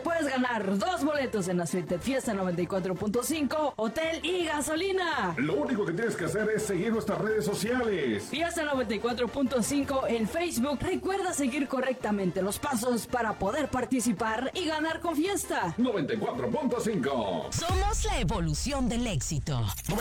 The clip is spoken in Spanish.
puedes ganar 2 boletos en la suite Fiesta 94.5, hotel y gasolina. Lo único que tienes que hacer es seguir nuestras redes sociales. Fiesta 94.5 en Facebook. Recuerda seguir correctamente los pasos para poder participar y ganar con Fiesta 94.5. Somos la evolución del éxito.